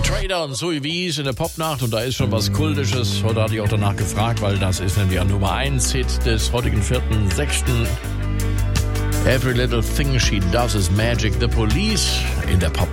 Trader und Zoe Wies in der Popnacht und da ist schon was Kultisches. Heute hatte ich auch danach gefragt, weil das ist nämlich ein Nummer 1 Hit des heutigen 4.6. Every Little Thing She Does Is Magic. The Police in der Popnacht.